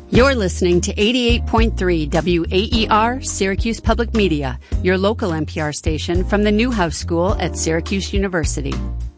You're listening to 88.3 WAER, Syracuse Public Media, your local NPR station from the Newhouse School at Syracuse University.